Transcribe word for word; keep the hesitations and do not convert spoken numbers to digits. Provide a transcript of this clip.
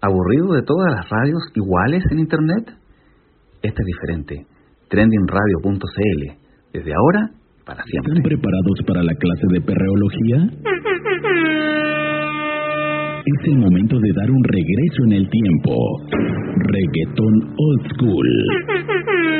¿Aburrido de todas las radios iguales en Internet? Esta es diferente. trending radio punto c l. Desde ahora, para siempre. ¿Están preparados para la clase de perreología? Es el momento de dar un regreso en el tiempo. Reggaetón Old School.